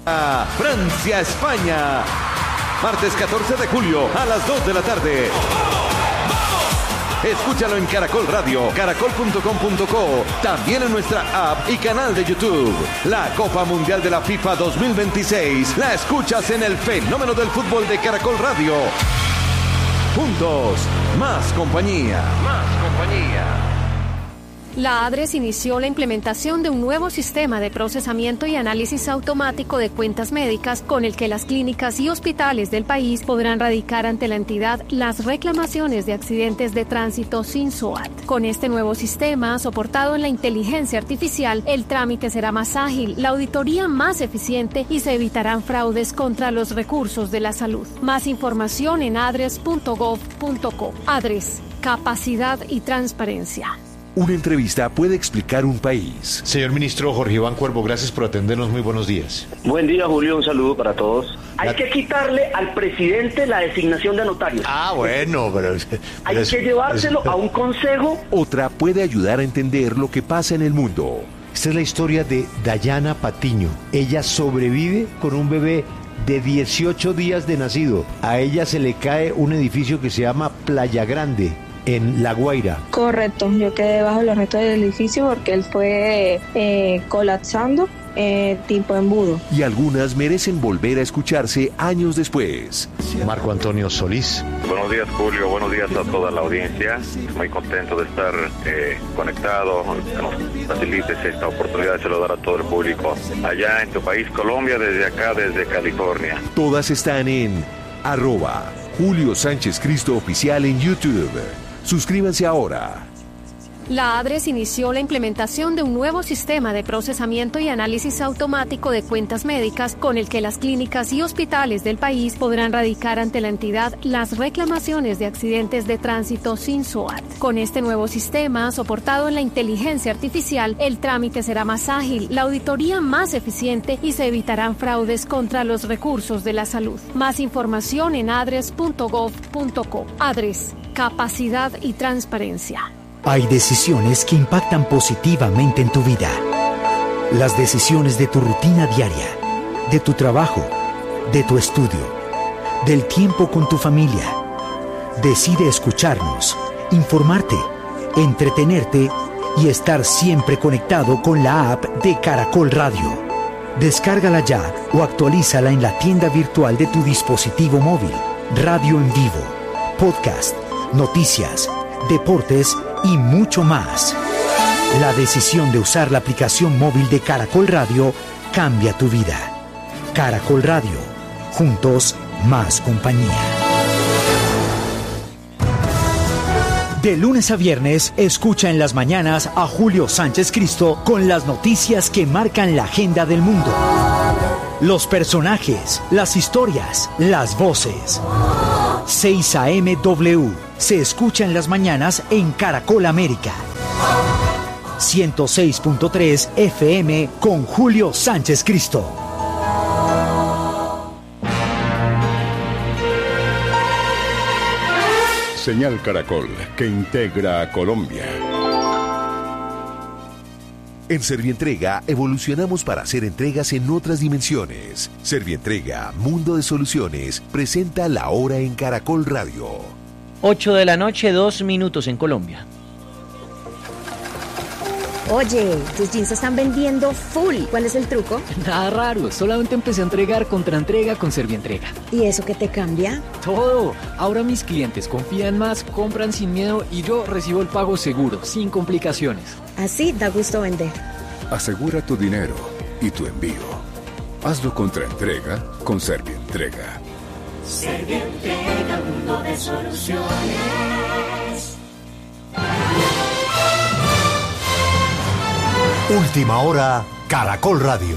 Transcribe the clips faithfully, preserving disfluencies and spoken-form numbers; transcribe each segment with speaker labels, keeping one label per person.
Speaker 1: Francia, España. Martes catorce de julio a las dos de la tarde. Escúchalo en Caracol Radio, caracol punto com punto co, también en nuestra app y canal de YouTube. La Copa Mundial de la FIFA dos mil veintiséis la escuchas en el fenómeno del fútbol de Caracol Radio. Juntos, más compañía. Más compañía.
Speaker 2: La ADRES inició la implementación de un nuevo sistema de procesamiento y análisis automático de cuentas médicas con el que las clínicas y hospitales del país podrán radicar ante la entidad las reclamaciones de accidentes de tránsito sin S O A T. Con este nuevo sistema, soportado en la inteligencia artificial, el trámite será más ágil, la auditoría más eficiente y se evitarán fraudes contra los recursos de la salud. Más información en adres punto gov punto co. ADRES, capacidad y transparencia.
Speaker 3: Una entrevista puede explicar un país.
Speaker 4: Señor ministro Jorge Iván Cuervo, gracias por atendernos. Muy buenos días.
Speaker 5: Buen día, Julio. Un saludo para todos. Hay que quitarle al presidente la designación de notarios.
Speaker 4: Ah, bueno, pero... pero
Speaker 5: Hay
Speaker 4: es,
Speaker 5: que llevárselo
Speaker 4: es,
Speaker 5: a un consejo.
Speaker 3: Otra puede ayudar a entender lo que pasa en el mundo.
Speaker 4: Esta es la historia de Dayana Patiño. Ella sobrevive con un bebé de dieciocho días de nacido. A ella se le cae un edificio que se llama Playa Grande, en La Guaira.
Speaker 6: Correcto, yo quedé bajo los restos del edificio porque él fue eh, colapsando eh, tipo embudo.
Speaker 3: Y algunas merecen volver a escucharse años después.
Speaker 4: Marco Antonio Solís.
Speaker 7: Buenos días, Julio, buenos días a toda la audiencia. Muy contento de estar eh, conectado, que nos facilites esta oportunidad de saludar a todo el público allá en tu país, Colombia, desde acá, desde California.
Speaker 3: Todas están en arroba Julio Sánchez Cristo Oficial en YouTube. Suscríbanse ahora.
Speaker 2: La ADRES inició la implementación de un nuevo sistema de procesamiento y análisis automático de cuentas médicas con el que las clínicas y hospitales del país podrán radicar ante la entidad las reclamaciones de accidentes de tránsito sin S O A T. Con este nuevo sistema, soportado en la inteligencia artificial, el trámite será más ágil, la auditoría más eficiente y se evitarán fraudes contra los recursos de la salud. Más información en adres punto gov punto co. ADRES, capacidad y transparencia.
Speaker 8: Hay decisiones que impactan positivamente en tu vida. Las decisiones de tu rutina diaria, de tu trabajo, de tu estudio, del tiempo con tu familia. Decide escucharnos, informarte, entretenerte y estar siempre conectado con la app de Caracol Radio. Descárgala ya o actualízala en la tienda virtual de tu dispositivo móvil. Radio en vivo, podcast, noticias, deportes y mucho más. La decisión de usar la aplicación móvil de Caracol Radio cambia tu vida. Caracol Radio. Juntos, más compañía. De lunes a viernes, escucha en las mañanas a Julio Sánchez Cristo con las noticias que marcan la agenda del mundo. Los personajes, las historias, las voces. seis a eme W. Se escucha en las mañanas en Caracol América. ciento seis punto tres F M con Julio Sánchez Cristo.
Speaker 9: Señal Caracol, que integra a Colombia.
Speaker 3: En Servientrega evolucionamos para hacer entregas en otras dimensiones. Servientrega, Mundo de Soluciones, presenta La Hora en Caracol Radio.
Speaker 10: ocho de la noche, dos minutos en Colombia.
Speaker 11: Oye, tus jeans están vendiendo full. ¿Cuál es el truco?
Speaker 12: Nada raro, solamente empecé a entregar contra entrega con Servientrega.
Speaker 11: ¿Y eso qué te cambia?
Speaker 12: Todo. Ahora mis clientes confían más, compran sin miedo y yo recibo el pago seguro, sin complicaciones.
Speaker 11: Así da gusto vender.
Speaker 9: Asegura tu dinero y tu envío. Hazlo contra entrega con Servientrega.
Speaker 13: Servientrega, mundo de soluciones.
Speaker 8: Última hora, Caracol Radio.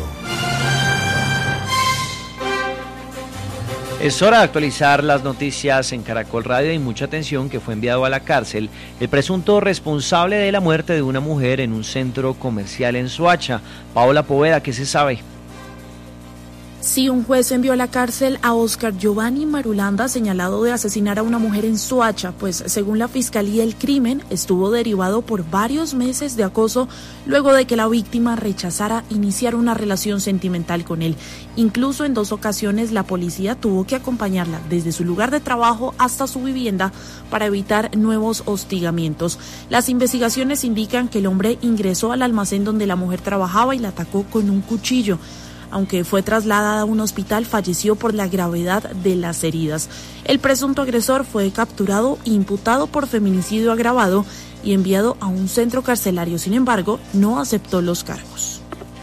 Speaker 10: Es hora de actualizar las noticias en Caracol Radio y mucha atención que fue enviado a la cárcel el presunto responsable de la muerte de una mujer en un centro comercial en Soacha. Paola Poveda, ¿qué se sabe?
Speaker 14: Sí, un juez envió a la cárcel a Oscar Giovanni Marulanda, señalado de asesinar a una mujer en Soacha, pues según la fiscalía el crimen estuvo derivado por varios meses de acoso luego de que la víctima rechazara iniciar una relación sentimental con él. Incluso en dos ocasiones la policía tuvo que acompañarla desde su lugar de trabajo hasta su vivienda para evitar nuevos hostigamientos. Las investigaciones indican que el hombre ingresó al almacén donde la mujer trabajaba y la atacó con un cuchillo. Aunque fue trasladada a un hospital, falleció por la gravedad de las heridas. El presunto agresor fue capturado e imputado por feminicidio agravado y enviado a un centro carcelario. Sin embargo, no aceptó los cargos.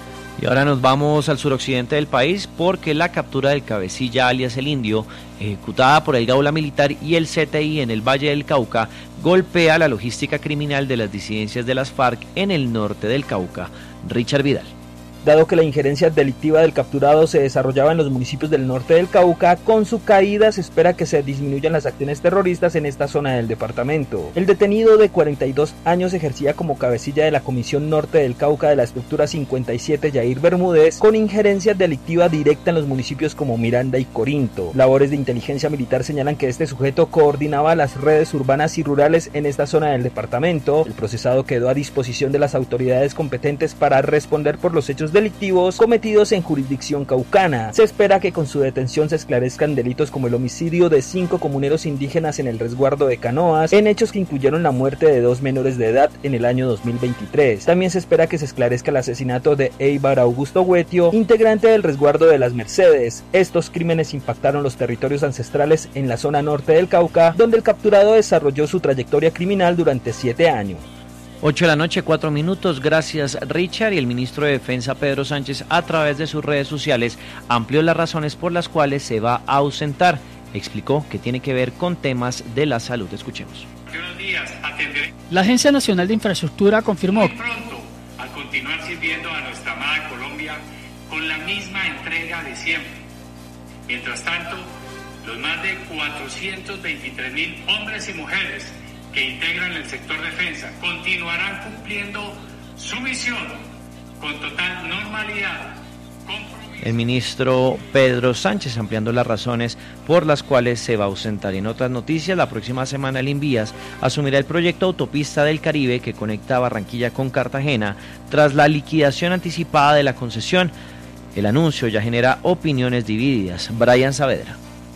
Speaker 10: Y ahora nos vamos al suroccidente del país porque la captura del cabecilla alias el Indio, ejecutada por el Gaula Militar y el C T I en el Valle del Cauca, golpea la logística criminal de las disidencias de las FARC en el norte del Cauca. Richard Vidal.
Speaker 15: Dado que la injerencia delictiva del capturado se desarrollaba en los municipios del norte del Cauca, con su caída se espera que se disminuyan las acciones terroristas en esta zona del departamento. El detenido de cuarenta y dos años ejercía como cabecilla de la Comisión Norte del Cauca de la estructura cincuenta y siete Yair Bermúdez, con injerencia delictiva directa en los municipios como Miranda y Corinto. Labores de inteligencia militar señalan que este sujeto coordinaba las redes urbanas y rurales en esta zona del departamento. El procesado quedó a disposición de las autoridades competentes para responder por los hechos delictivos cometidos en jurisdicción caucana. Se espera que con su detención se esclarezcan delitos como el homicidio de cinco comuneros indígenas en el resguardo de Canoas, en hechos que incluyeron la muerte de dos menores de edad en el año dos mil veintitrés. También se espera que se esclarezca el asesinato de Eibar Augusto Huetio, integrante del resguardo de las Mercedes. Estos crímenes impactaron los territorios ancestrales en la zona norte del Cauca, donde el capturado desarrolló su trayectoria criminal durante siete años.
Speaker 10: ocho de la noche, cuatro minutos, gracias Richard. Y el ministro de Defensa Pedro Sánchez a través de sus redes sociales amplió las razones por las cuales se va a ausentar. Explicó que tiene que ver con temas de la salud. Escuchemos.
Speaker 16: La Agencia Nacional de Infraestructura confirmó
Speaker 17: muy pronto a continuar sirviendo a nuestra amada Colombia con la misma entrega de siempre. Mientras tanto, los más de cuatrocientos veintitrés mil hombres y mujeres que integran el sector defensa continuarán cumpliendo su misión con total normalidad.
Speaker 10: El ministro Pedro Sánchez ampliando las razones por las cuales se va a ausentar. Y en otras noticias, la próxima semana el Invías asumirá el proyecto Autopista del Caribe que conecta Barranquilla con Cartagena tras la liquidación anticipada de la concesión. El anuncio ya genera opiniones divididas. Brian Saavedra.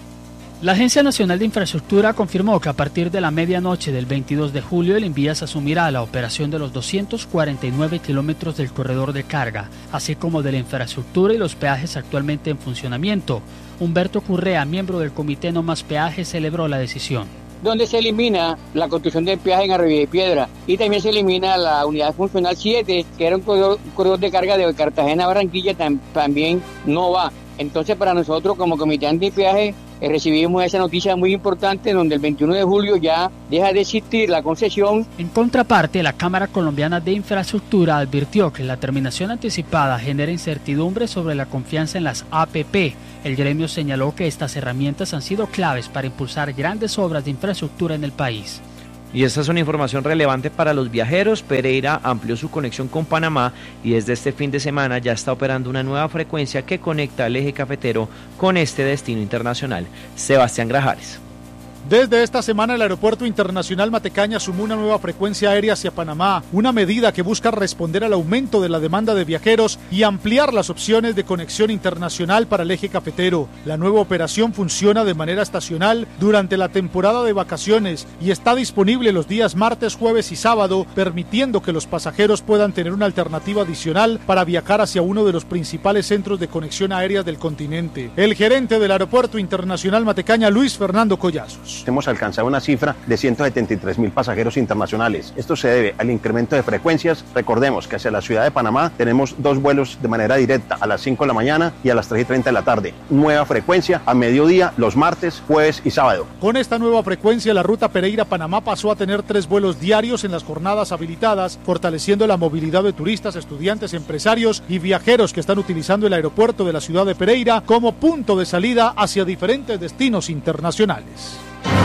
Speaker 16: La Agencia Nacional de Infraestructura confirmó que a partir de la medianoche del veintidós de julio el Invías asumirá la operación de los doscientos cuarenta y nueve kilómetros del corredor de carga, así como de la infraestructura y los peajes actualmente en funcionamiento. Humberto Currea, miembro del Comité No Más Peajes, celebró la decisión.
Speaker 18: Donde se elimina la construcción del peaje en Arroyo de Piedra y también se elimina la unidad funcional siete, que era un corredor, corredor de carga de Cartagena a Barranquilla, tam, también no va. Entonces, para nosotros como Comité Antipeaje eh, recibimos esa noticia muy importante donde el veintiuno de julio ya deja de existir la concesión.
Speaker 16: En contraparte, la Cámara Colombiana de Infraestructura advirtió que la terminación anticipada genera incertidumbre sobre la confianza en las A P P. El gremio señaló que estas herramientas han sido claves para impulsar grandes obras de infraestructura en el país.
Speaker 10: Y esta es una información relevante para los viajeros. Pereira amplió su conexión con Panamá y desde este fin de semana ya está operando una nueva frecuencia que conecta el eje cafetero con este destino internacional. Sebastián Grajares.
Speaker 19: Desde esta semana el Aeropuerto Internacional Matecaña sumó una nueva frecuencia aérea hacia Panamá, una medida que busca responder al aumento de la demanda de viajeros y ampliar las opciones de conexión internacional para el eje cafetero. La nueva operación funciona de manera estacional durante la temporada de vacaciones y está disponible los días martes, jueves y sábado, permitiendo que los pasajeros puedan tener una alternativa adicional para viajar hacia uno de los principales centros de conexión aérea del continente. El gerente del Aeropuerto Internacional Matecaña, Luis Fernando Collazos.
Speaker 20: Hemos alcanzado una cifra de ciento setenta y tres mil pasajeros internacionales. Esto se debe al incremento de frecuencias. Recordemos que hacia la ciudad de Panamá tenemos dos vuelos de manera directa a las cinco de la mañana y a las tres y treinta de la tarde. Nueva frecuencia a mediodía los martes, jueves y sábado.
Speaker 19: Con esta nueva frecuencia, la ruta Pereira-Panamá pasó a tener tres vuelos diarios en las jornadas habilitadas, fortaleciendo la movilidad de turistas, estudiantes, empresarios y viajeros que están utilizando el aeropuerto de la ciudad de Pereira como punto de salida hacia diferentes destinos internacionales.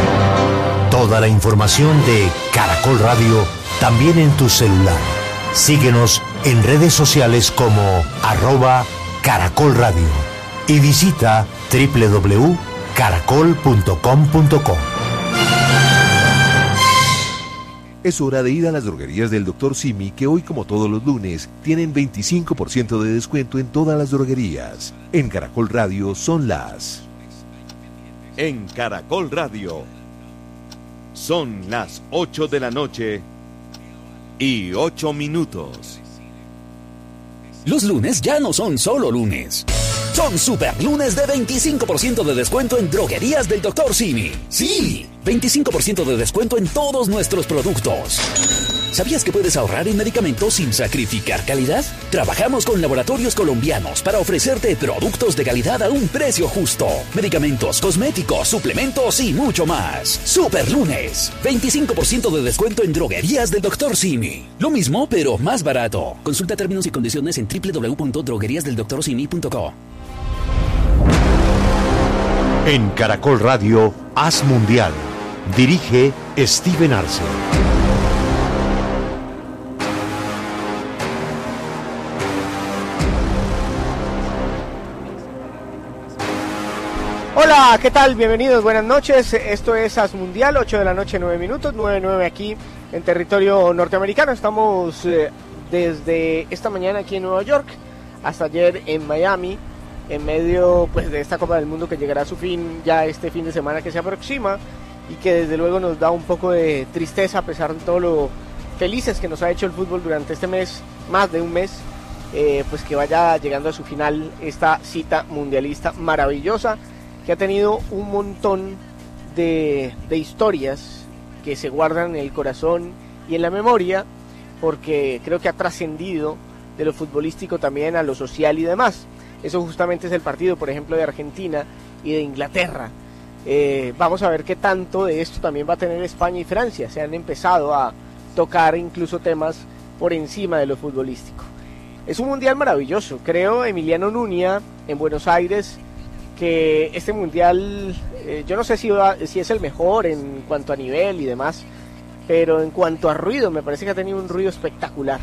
Speaker 8: Toda la información de Caracol Radio también en tu celular. Síguenos en redes sociales como arroba Caracol Radio. y visita doble u doble u doble u punto caracol punto com punto co.
Speaker 3: Es hora de ir a las droguerías del doctor Simi, que hoy, como todos los lunes, tienen veinticinco por ciento de descuento en todas las droguerías. En Caracol Radio son las...
Speaker 1: En Caracol Radio son las ocho de la noche y ocho minutos.
Speaker 21: Los lunes ya no son solo lunes. Son super lunes de veinticinco por ciento de descuento en droguerías del doctor Simi. ¡Sí! veinticinco por ciento de descuento en todos nuestros productos. ¿Sabías que puedes ahorrar en medicamentos sin sacrificar calidad? Trabajamos con laboratorios colombianos para ofrecerte productos de calidad a un precio justo. Medicamentos, cosméticos, suplementos y mucho más. Super lunes. veinticinco por ciento de descuento en droguerías del doctor Simi. Lo mismo, pero más barato. Consulta términos y condiciones en doble u doble u doble u punto droguerías del doctor simi punto co.
Speaker 3: En Caracol Radio, Haz Mundial. Dirige Steven Arce.
Speaker 22: Hola, ¿qué tal? Bienvenidos, buenas noches. Esto es Haz Mundial, ocho de la noche, nueve minutos, nueve nueve aquí en territorio norteamericano. Estamos eh, desde esta mañana aquí en Nueva York hasta ayer en Miami, en medio pues de esta Copa del Mundo que llegará a su fin ya este fin de semana que se aproxima y que desde luego nos da un poco de tristeza a pesar de todo lo felices que nos ha hecho el fútbol durante este mes, más de un mes, eh, pues que vaya llegando a su final esta cita mundialista maravillosa que ha tenido un montón de, de historias que se guardan en el corazón y en la memoria, porque creo que ha trascendido de lo futbolístico también a lo social y demás. Eso justamente es el partido, por ejemplo, de Argentina y de Inglaterra. Eh, vamos a ver qué tanto de esto también va a tener España y Francia. Se han empezado a tocar incluso temas por encima de lo futbolístico. Es un mundial maravilloso. Creo, Emiliano Nuña, en Buenos Aires, que este mundial, eh, yo no sé si, va, si es el mejor en cuanto a nivel y demás, pero en cuanto a ruido, me parece que ha tenido un ruido espectacular.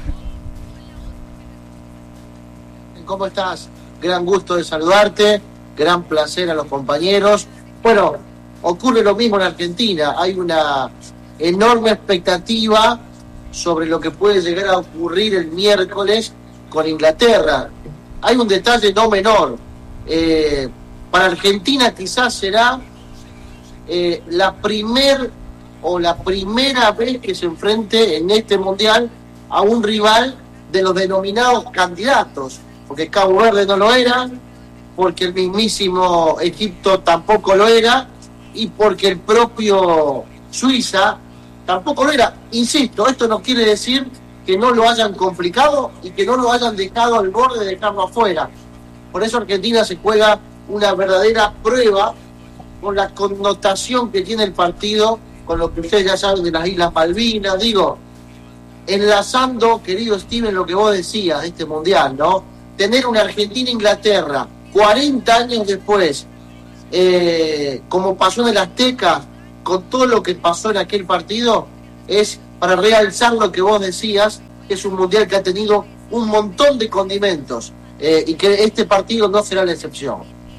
Speaker 23: ¿Cómo estás? Gran gusto de saludarte, gran placer a los compañeros. Bueno, ocurre lo mismo en Argentina, hay una enorme expectativa sobre lo que puede llegar a ocurrir el miércoles con Inglaterra. Hay un detalle no menor, eh, para Argentina quizás será eh, la primer o la primera vez que se enfrente en este mundial a un rival de los denominados candidatos, porque Cabo Verde no lo era, porque el mismísimo Egipto tampoco lo era, y porque el propio Suiza tampoco lo era. Insisto, esto no quiere decir que no lo hayan complicado y que no lo hayan dejado al borde de dejarlo afuera. Por eso Argentina se juega una verdadera prueba con la connotación que tiene el partido, con lo que ustedes ya saben de las Islas Malvinas. Digo, enlazando, querido Steven, lo que vos decías de este mundial, ¿no? Tener una Argentina-Inglaterra cuarenta años después, eh, como pasó en el Azteca, con todo lo que pasó en aquel partido, es para realzar lo que vos decías, que es un mundial que ha tenido un montón de condimentos, eh, y que este partido no será la excepción.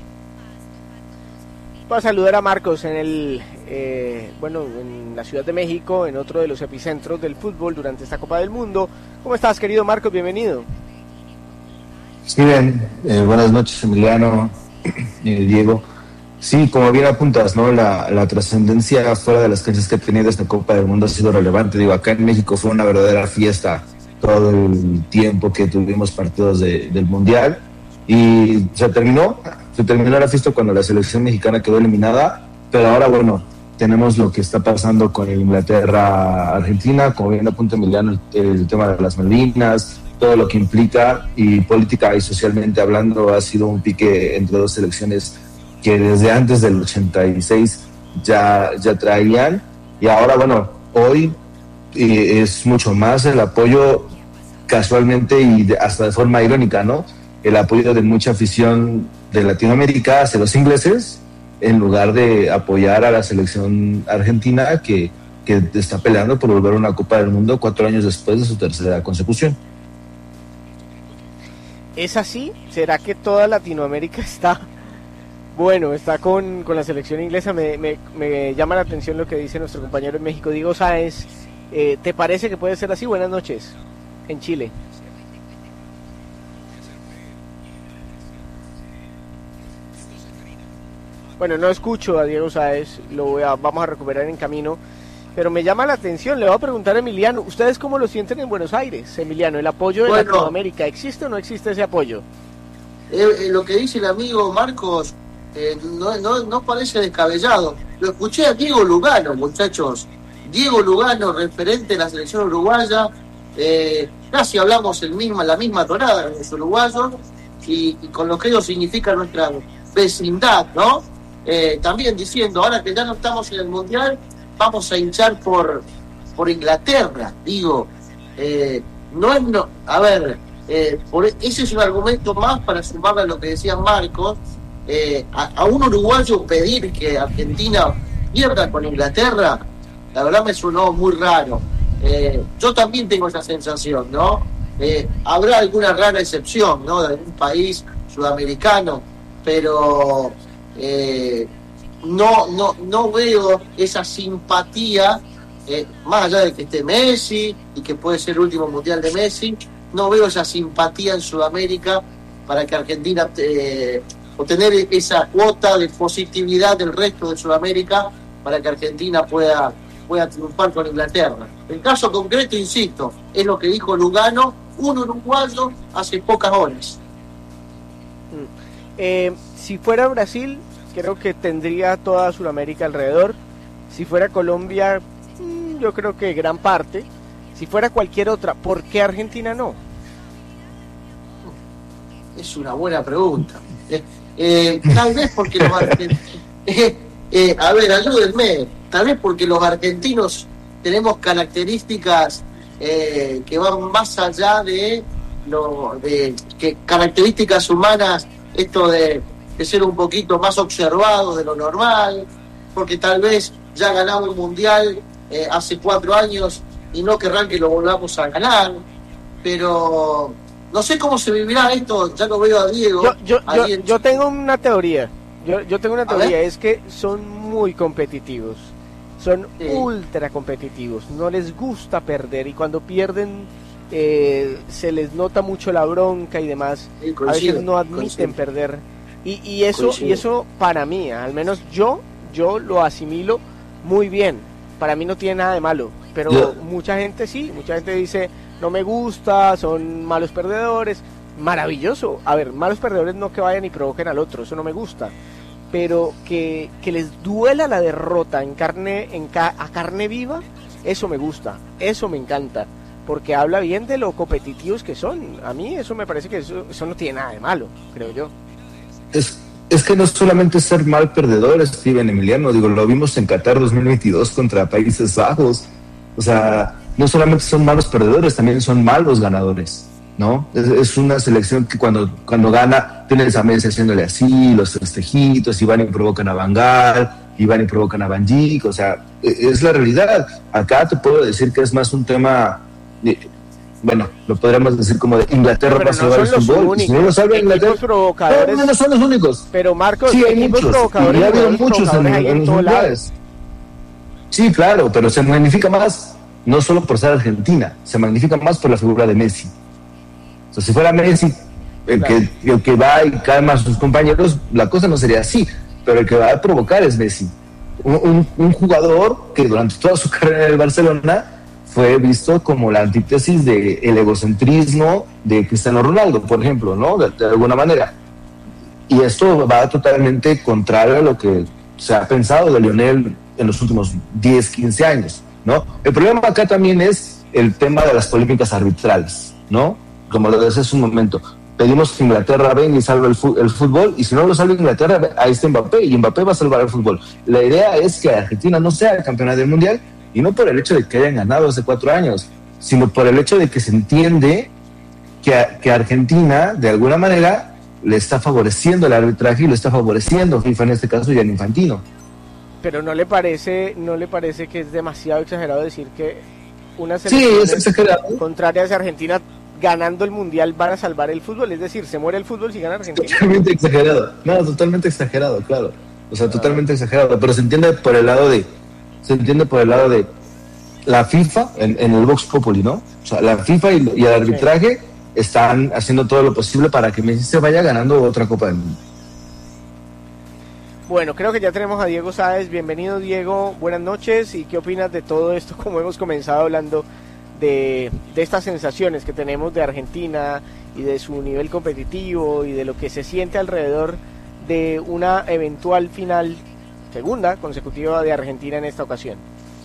Speaker 22: Voy a saludar a Marcos en el eh, bueno en la Ciudad de México, en otro de los epicentros del fútbol durante esta Copa del Mundo. ¿Cómo estás, querido Marcos? Bienvenido.
Speaker 24: Steven, eh, buenas noches, Emiliano, eh, Diego. Sí, como bien apuntas, ¿no? La, la trascendencia fuera de las canchas que ha tenido esta Copa del Mundo ha sido relevante. Digo, acá en México fue una verdadera fiesta todo el tiempo que tuvimos partidos de, del Mundial, y se terminó, se terminó la fiesta cuando la selección mexicana quedó eliminada, pero ahora, bueno, tenemos lo que está pasando con el Inglaterra-Argentina, como bien apunta Emiliano, el, el tema de las Malvinas, todo lo que implica, y política y socialmente hablando ha sido un pique entre dos selecciones que desde antes del ochenta y seis ya, ya traían, y ahora, bueno, hoy eh, es mucho más el apoyo, casualmente y de, hasta de forma irónica, ¿no? El apoyo de mucha afición de Latinoamérica hacia los ingleses, en lugar de apoyar a la selección argentina que, que está peleando por volver a una Copa del Mundo cuatro años después de su tercera consecución.
Speaker 22: ¿Es así? ¿Será que toda Latinoamérica está Bueno, está con, con la selección inglesa. Me, me, me llama la atención lo que dice nuestro compañero en México, Diego Sáenz. Eh, ¿Te parece que puede ser así? Buenas noches, en Chile. Bueno, no escucho a Diego Sáenz, lo voy a, vamos a recuperar en camino, pero me llama la atención. Le voy a preguntar a Emiliano, ¿ustedes cómo lo sienten en Buenos Aires, Emiliano? ¿El apoyo de bueno, Latinoamérica existe o no existe ese apoyo?
Speaker 23: Eh, eh, lo que dice el amigo Marcos eh, no, no, no parece descabellado. Lo escuché a Diego Lugano, muchachos. Diego Lugano, referente de la selección uruguaya. Eh, casi hablamos el misma, la misma tonada de los uruguayos y, y con lo que ello significa nuestra vecindad, ¿no? Eh, también diciendo, ahora que ya no estamos en el Mundial, vamos a hinchar por, por Inglaterra. Digo, eh, no es... No, a ver... Eh, por, ese es un argumento más para sumarle a lo que decía Marcos. eh, a, a un uruguayo pedir que Argentina pierda con Inglaterra, la verdad me sonó muy raro. eh, yo también tengo esa sensación, ¿no? Eh, habrá alguna rara excepción, ¿no? De algún país sudamericano, pero eh, no, no, no veo esa simpatía, eh, más allá de que esté Messi y que puede ser el último mundial de Messi. No veo esa simpatía en Sudamérica para que Argentina eh, obtener esa cuota de positividad del resto de Sudamérica para que Argentina pueda, pueda triunfar con Inglaterra. El caso concreto, insisto, es lo que dijo Lugano, un uruguayo hace pocas horas.
Speaker 22: Eh, si fuera Brasil, creo que tendría toda Sudamérica alrededor. Si fuera Colombia, yo creo que gran parte. Si fuera cualquier otra, ¿por qué Argentina no?
Speaker 23: Es una buena pregunta. Eh, eh, tal vez porque los argentinos... Eh, eh, a ver, ayúdenme. Tal vez porque los argentinos tenemos características eh, que van más allá de, lo, de que características humanas, esto de, de ser un poquito más observados de lo normal, porque tal vez ya ganamos un mundial eh, hace cuatro años y no querrán que lo volvamos a ganar, pero no sé cómo se vivirá esto. Ya lo veo a Diego.
Speaker 22: Yo, yo, yo, en... yo tengo una teoría, yo, yo tengo una teoría, es que son muy competitivos, son sí. ultra competitivos, no les gusta perder y cuando pierden eh, se les nota mucho la bronca y demás, sí, coincido, a veces no admiten coincido. perder y, y eso coincido. y eso para mí, al menos yo, yo lo asimilo muy bien, para mí no tiene nada de malo. Pero yeah. mucha gente sí, mucha gente dice, no me gusta, son malos perdedores. Maravilloso. A ver, malos perdedores no que vayan y provoquen al otro, eso no me gusta. Pero que, que les duela la derrota en carne, en ca- a carne viva, eso me gusta, eso me encanta. Porque habla bien de lo competitivos que son. A mí eso me parece que eso, eso no tiene nada de malo, creo yo.
Speaker 24: Es, es que no solamente ser mal perdedor, Steven, Emiliano, digo, lo vimos en Qatar dos mil veintidós contra Países Bajos. O sea, no solamente son malos perdedores, también son malos ganadores, ¿no? Es, es una selección que cuando, cuando gana, tienes a Messi haciéndole así, los festejitos, y van y provocan a Van Gaal, y van y provocan a Van Dijk, o sea, es la realidad. Acá te puedo decir que es más un tema, de, bueno, lo podríamos decir como de Inglaterra para salvar el fútbol. Si no lo salva Inglaterra, no, no son los únicos.
Speaker 22: Pero Marcos,
Speaker 24: sí, hay muchos, y ha habido muchos en, en los mundiales. Sí, claro, pero se magnifica más, no solo por ser Argentina, se magnifica más por la figura de Messi. O sea, si fuera Messi el, claro. que, el que va y calma a sus compañeros, la cosa no sería así, pero el que va a provocar es Messi. Un, un, un jugador que durante toda su carrera en el Barcelona fue visto como la antítesis del egocentrismo de Cristiano Ronaldo, por ejemplo, ¿no? De, de alguna manera. Y esto va totalmente contrario a lo que se ha pensado de Lionel en los últimos diez, quince años, ¿no? El problema acá también es el tema de las polémicas arbitrales, ¿no? Como lo decía hace un momento, pedimos que Inglaterra venga y salve el, fu- el fútbol, y si no lo salva Inglaterra, ahí está Mbappé, y Mbappé va a salvar el fútbol. La idea es que Argentina no sea campeona del mundial, y no por el hecho de que hayan ganado hace cuatro años, sino por el hecho de que se entiende que, que Argentina, de alguna manera, le está favoreciendo el arbitraje y lo está favoreciendo FIFA, en este caso, Gianni Infantino.
Speaker 22: Pero no le parece, no le parece que es demasiado exagerado decir que una selección
Speaker 24: sí, es
Speaker 22: contraria a Argentina ganando el Mundial van a salvar el fútbol, es decir, se muere el fútbol si gana Argentina.
Speaker 24: Totalmente exagerado, no, totalmente exagerado, claro, o sea, totalmente exagerado, pero se entiende por el lado de, se entiende por el lado de la FIFA en, en el Vox Populi, ¿no? O sea, la FIFA y, y el arbitraje sí. están haciendo todo lo posible para que Messi se vaya ganando otra Copa del Mundo.
Speaker 22: Bueno, creo que ya tenemos a Diego Sáez. Bienvenido, Diego, buenas noches. ¿Y qué opinas de todo esto? Como hemos comenzado hablando de, de estas sensaciones que tenemos de Argentina y de su nivel competitivo y de lo que se siente alrededor de una eventual final, segunda consecutiva de Argentina en esta ocasión.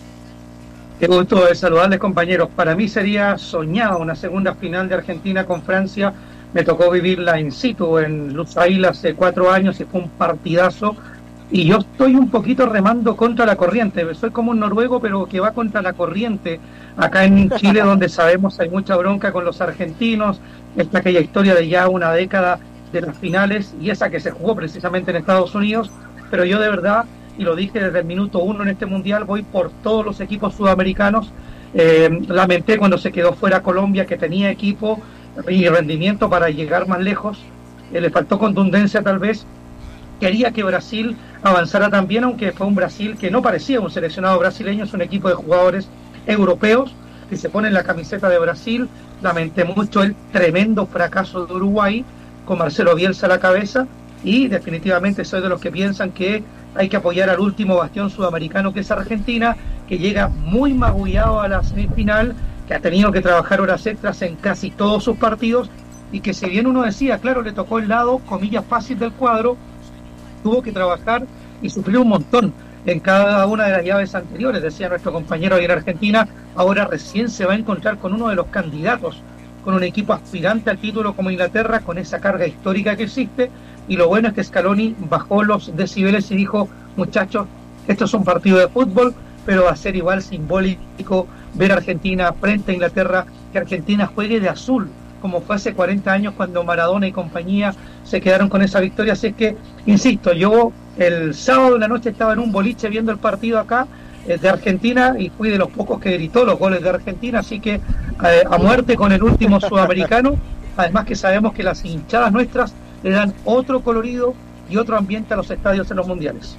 Speaker 4: Qué gusto de saludarles, compañeros. Para mí sería soñada una segunda final de Argentina con Francia. Me tocó vivirla in situ en Lusail hace cuatro años y fue un partidazo. Y yo estoy un poquito remando contra la corriente. Soy como un noruego, pero que va contra la corriente. Acá en Chile, donde sabemos hay mucha bronca con los argentinos. Está aquella historia de ya una década de las finales y esa que se jugó precisamente en Estados Unidos. Pero yo de verdad, y lo dije desde el minuto uno en este mundial, voy por todos los equipos sudamericanos. Eh, lamenté cuando se quedó fuera Colombia, que tenía equipo y rendimiento para llegar más lejos. Eh, le faltó contundencia tal vez. Quería que Brasil avanzara también, aunque fue un Brasil que no parecía un seleccionado brasileño, es un equipo de jugadores europeos que se ponen la camiseta de Brasil. Lamenté mucho el tremendo fracaso de Uruguay con Marcelo Bielsa a la cabeza, y definitivamente soy de los que piensan que hay que apoyar al último bastión sudamericano, que es Argentina, que llega muy magullado a la semifinal, que ha tenido que trabajar horas extras en casi todos sus partidos, y que si bien uno decía, claro, le tocó el lado, comillas, fácil del cuadro, tuvo que trabajar y sufrir un montón en cada una de las llaves anteriores. Decía nuestro compañero ahí en Argentina, ahora recién se va a encontrar con uno de los candidatos, con un equipo aspirante al título como Inglaterra, con esa carga histórica que existe, y lo bueno es que Scaloni bajó los decibeles y dijo, muchachos, esto es un partido de fútbol, pero va a ser igual simbólico ver a Argentina frente a Inglaterra, que Argentina juegue de azul, como fue hace cuarenta años cuando Maradona y compañía se quedaron con esa victoria. Así que, insisto, yo el sábado en la noche estaba en un boliche viendo el partido acá eh, de Argentina, y fui de los pocos que gritó los goles de Argentina, así que eh, a muerte con el último sudamericano, además que sabemos que las hinchadas nuestras le dan otro colorido y otro ambiente a los estadios en los mundiales.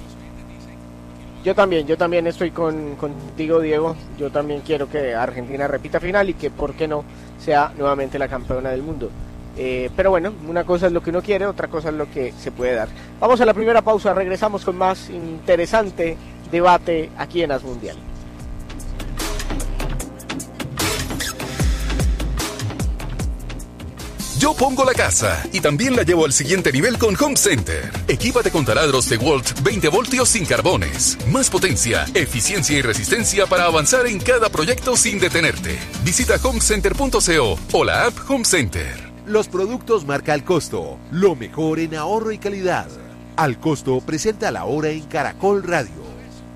Speaker 22: Yo también, yo también estoy con, contigo, Diego. Yo también quiero que Argentina repita final y que, por qué no, sea nuevamente la campeona del mundo. Eh, pero bueno, una cosa es lo que uno quiere, otra cosa es lo que se puede dar. Vamos a la primera pausa, regresamos con más interesante debate aquí en As Mundial.
Speaker 5: Yo pongo la casa y también la llevo al siguiente nivel con Home Center. Equípate con taladros de Walt veinte voltios sin carbones. Más potencia, eficiencia y resistencia para avanzar en cada proyecto sin detenerte. Visita home center punto co o la app Home Center.
Speaker 3: Los productos marca Al Costo, lo mejor en ahorro y calidad. Al Costo presenta la hora en Caracol Radio.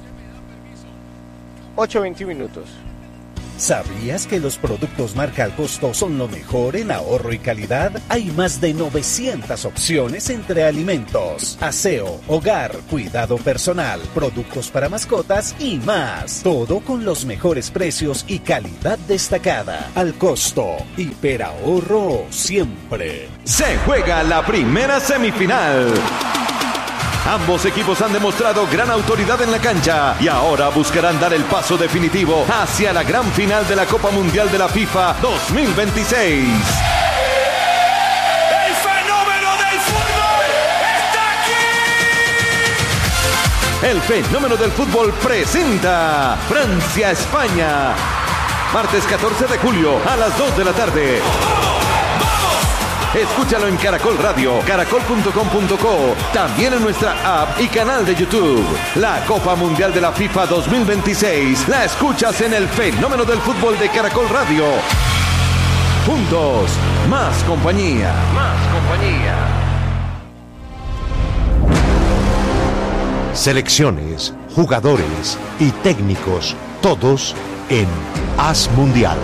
Speaker 22: ocho veintiún minutos.
Speaker 21: ¿Sabías que los productos marca Al Costo son lo mejor en ahorro y calidad? Hay más de novecientas opciones entre alimentos, aseo, hogar, cuidado personal, productos para mascotas y más. Todo con los mejores precios y calidad destacada. Al Costo, hiperahorro siempre.
Speaker 1: Se juega la primera semifinal. Ambos equipos han demostrado gran autoridad en la cancha y ahora buscarán dar el paso definitivo hacia la gran final de la Copa Mundial de la FIFA dos mil veintiséis.
Speaker 13: ¡El fenómeno del fútbol está aquí!
Speaker 1: El fenómeno del fútbol presenta Francia-España. Martes catorce de julio a las dos de la tarde. Escúchalo en Caracol Radio, caracol punto com punto co, también en nuestra app y canal de YouTube. La Copa Mundial de la FIFA dos mil veintiséis la escuchas en el fenómeno del fútbol de Caracol Radio. Juntos, más compañía. Más compañía.
Speaker 3: Selecciones, jugadores y técnicos, todos en As Mundial.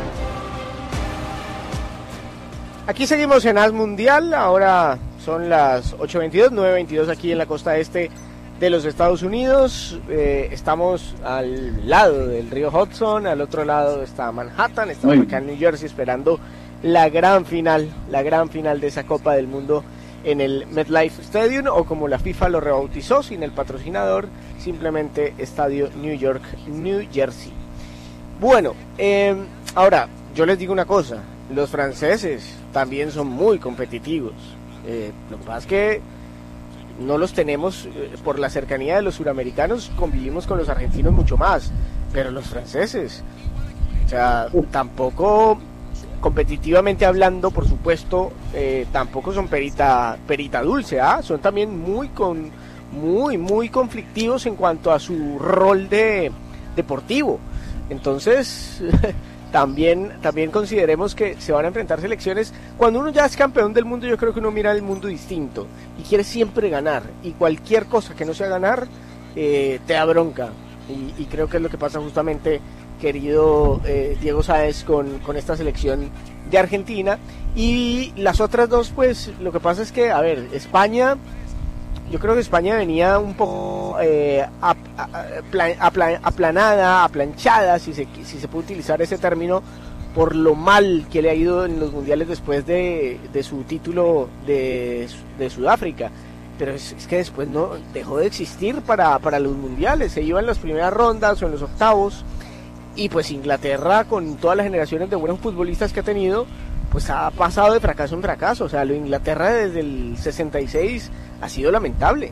Speaker 22: Aquí seguimos en As Mundial, ahora son las ocho veintidós, nueve veintidós aquí en la costa este de los Estados Unidos. Eh, estamos al lado del río Hudson, al otro lado está Manhattan, estamos acá en New Jersey esperando la gran final, la gran final de esa Copa del Mundo en el MetLife Stadium, o como la FIFA lo rebautizó, sin el patrocinador, simplemente Estadio New York, New Jersey. Bueno, eh, ahora, yo les digo una cosa, los franceses también son muy competitivos. Eh, lo que pasa es que no los tenemos, eh, por la cercanía de los suramericanos, convivimos con los argentinos mucho más, pero los franceses, o sea, tampoco, competitivamente hablando, por supuesto, eh, tampoco son perita perita dulce, ¿ah? Son también muy con muy muy conflictivos en cuanto a su rol de deportivo. Entonces también también consideremos que se van a enfrentar selecciones. Cuando uno ya es campeón del mundo, yo creo que uno mira el mundo distinto y quiere siempre ganar, y cualquier cosa que no sea ganar eh, te da bronca, y, y creo que es lo que pasa justamente, querido eh, Diego Sáez, con, con esta selección de Argentina. Y las otras dos, pues lo que pasa es que, a ver, España, yo creo que España venía un poco eh, ap, apla, apla, aplanada, aplanchada, si se, si se puede utilizar ese término, por lo mal que le ha ido en los mundiales después de, de su título de, de Sudáfrica. Pero es, es que después no dejó de existir para, para los mundiales, se iba en las primeras rondas o en los octavos. Y pues Inglaterra, con todas las generaciones de buenos futbolistas que ha tenido, pues ha pasado de fracaso en fracaso. O sea, lo de Inglaterra desde el sesenta y seis ha sido lamentable.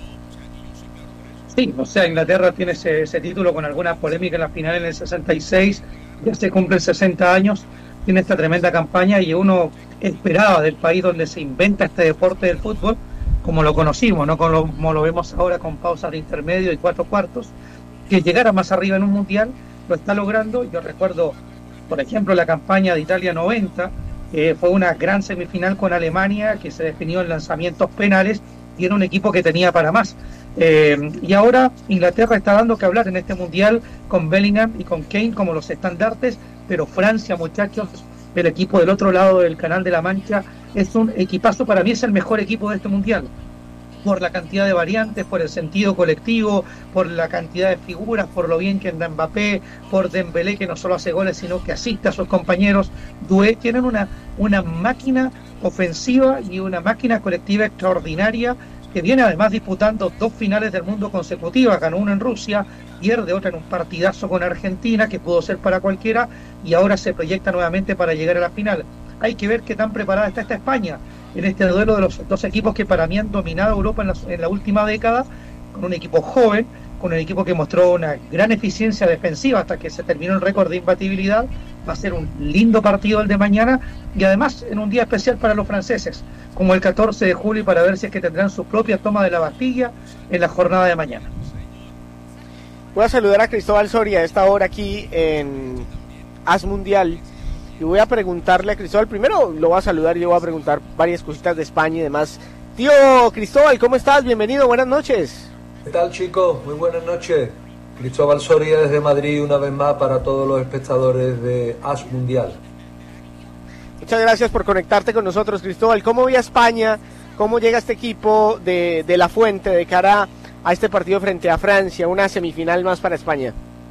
Speaker 4: Sí, o sea, Inglaterra tiene ese, ese título con alguna polémica en la final en el sesenta y seis, ya se cumplen sesenta años, tiene esta tremenda campaña, y uno esperaba del país donde se inventa este deporte del fútbol, como lo conocimos, no como lo, como lo vemos ahora con pausas de intermedio y cuatro cuartos, que llegara más arriba en un mundial. Lo está logrando. Yo recuerdo, por ejemplo, la campaña de Italia noventa, eh, fue una gran semifinal con Alemania, que se definió en lanzamientos penales, y era un equipo que tenía para más. Eh, y ahora Inglaterra está dando que hablar en este mundial, con Bellingham y con Kane como los estandartes, pero Francia, muchachos, el equipo del otro lado del Canal de la Mancha, es un equipazo. Para mí es el mejor equipo de este mundial, por la cantidad de variantes, por el sentido colectivo, por la cantidad de figuras, por lo bien que anda Mbappé, por Dembélé, que no solo hace goles, sino que asiste a sus compañeros. Doué, tienen una, una máquina ofensiva y una máquina colectiva extraordinaria, que viene además disputando dos finales del mundo consecutivas. Ganó una en Rusia, pierde otra en un partidazo con Argentina, que pudo ser para cualquiera, y ahora se proyecta nuevamente para llegar a la final. Hay que ver qué tan preparada está esta España en este duelo de los dos equipos que para mí han dominado Europa en la, en la última década, con un equipo joven, con un equipo que mostró una gran eficiencia defensiva hasta que se terminó el récord de imbatibilidad. Va a ser un lindo partido el de mañana, y además en un día especial para los franceses, como el catorce de julio, para ver si es que tendrán su propia toma de la Bastilla en la jornada de mañana.
Speaker 22: Voy a saludar a Cristóbal Soria a esta hora aquí en As Mundial. Y voy a preguntarle a Cristóbal, primero lo voy a saludar y le voy a preguntar varias cositas de España y demás. Tío Cristóbal, ¿cómo estás? Bienvenido, buenas noches.
Speaker 2: ¿Qué tal, chicos? Muy buenas noches. Cristóbal Soria desde Madrid, una vez más para todos los espectadores de As Mundial.
Speaker 22: Muchas gracias por conectarte con nosotros, Cristóbal. ¿Cómo ve a España? ¿Cómo llega este equipo de, de La Fuente de cara a este partido frente a Francia? Una semifinal más para España.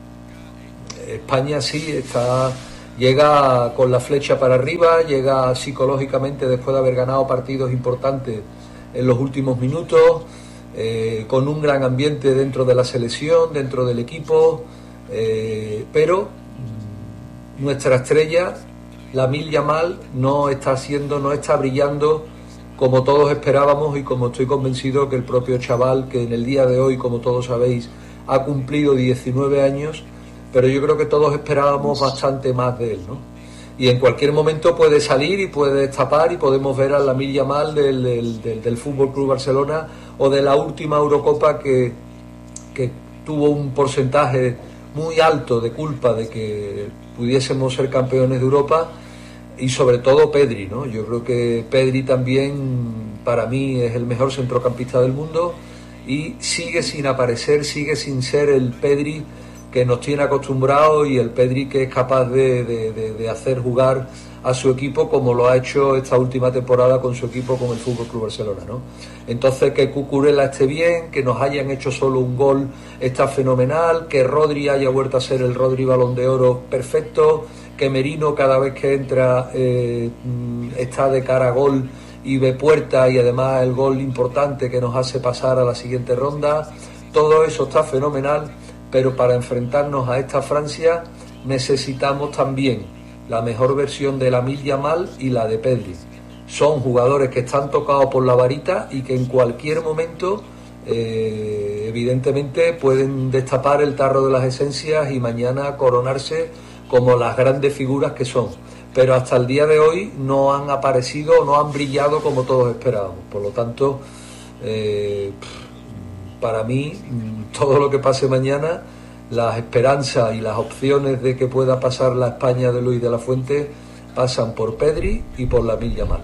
Speaker 2: España sí está... llega con la flecha para arriba, llega psicológicamente después de haber ganado partidos importantes en los últimos minutos, eh, con un gran ambiente dentro de la selección, dentro del equipo, eh, pero nuestra estrella, Lamine Yamal, no está haciendo, no está brillando como todos esperábamos, y como estoy convencido que el propio chaval, que en el día de hoy, como todos sabéis, ha cumplido diecinueve años, pero yo creo que todos esperábamos bastante más de él, ¿no? Y en cualquier momento puede salir y puede destapar, y podemos ver a Lamine Yamal del, del, del, del Fútbol Club Barcelona, o de la última Eurocopa, que, que tuvo un porcentaje muy alto de culpa de que pudiésemos ser campeones de Europa, y sobre todo Pedri, ¿no? Yo creo que Pedri también para mí es el mejor centrocampista del mundo, y sigue sin aparecer, sigue sin ser el Pedri que nos tiene acostumbrados, y el Pedri que es capaz de, de, de, de hacer jugar a su equipo como lo ha hecho esta última temporada con su equipo, con el Fútbol Club Barcelona, ¿no? Entonces, que Cucurella esté bien, que nos hayan hecho solo un gol está fenomenal, que Rodri haya vuelto a ser el Rodri Balón de Oro, perfecto, que Merino cada vez que entra eh, está de cara a gol y ve puerta, y además el gol importante que nos hace pasar a la siguiente ronda. Todo eso está fenomenal, pero para enfrentarnos a esta Francia necesitamos también la mejor versión de Lamine Yamal y la de Pedri. Son jugadores que están tocados por la varita y que en cualquier momento eh, evidentemente pueden destapar el tarro de las esencias y mañana coronarse como las grandes figuras que son. Pero hasta el día de hoy no han aparecido, no han brillado como todos esperábamos. Por lo tanto, eh, para mí, todo lo que pase mañana, las esperanzas y las opciones de que pueda pasar la España de Luis de la Fuente pasan por Pedri y por Lamine Yamal.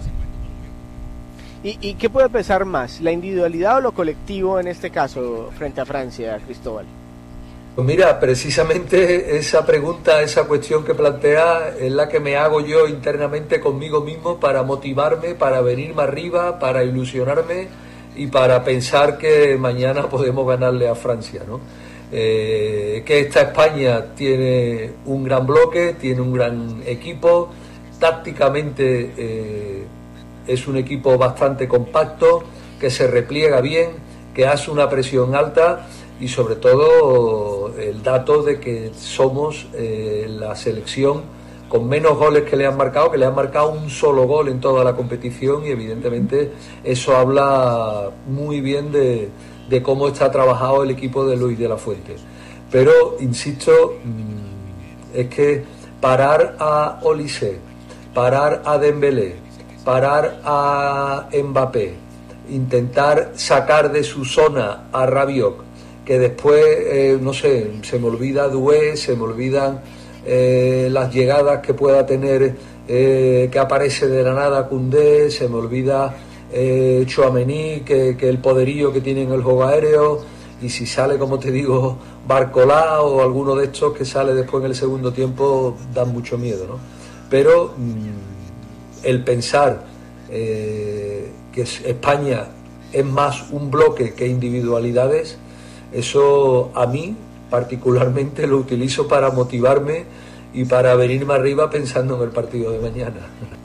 Speaker 22: ¿Y, ¿Y qué puede pesar más, la individualidad o lo colectivo en este caso frente a Francia, Cristóbal?
Speaker 2: Pues mira, precisamente esa pregunta, esa cuestión que plantea es la que me hago yo internamente conmigo mismo para motivarme, para venirme arriba, para ilusionarme y para pensar que mañana podemos ganarle a Francia, ¿no? Eh, que esta España tiene un gran bloque, tiene un gran equipo, tácticamente eh, es un equipo bastante compacto, que se repliega bien, que hace una presión alta y sobre todo el dato de que somos eh, la selección con menos goles que le han marcado, que le han marcado un solo gol en toda la competición, y evidentemente eso habla muy bien de, de cómo está trabajado el equipo de Luis de la Fuente. Pero, insisto, es que parar a Olise, parar a Dembélé, parar a Mbappé, intentar sacar de su zona a Rabiot, que después, eh, no sé, se me olvida Doué, se me olvidan eh, las llegadas que pueda tener, eh, que aparece de la nada Koundé, se me olvida eh, Tchouaméni, que, que el poderío que tiene en el juego aéreo, y si sale, como te digo, Barcolá o alguno de estos que sale después en el segundo tiempo, dan mucho miedo, ¿no? Pero mmm, el pensar eh, que España es más un bloque que individualidades, eso a mí particularmente lo utilizo para motivarme y para venirme arriba pensando en el partido de mañana.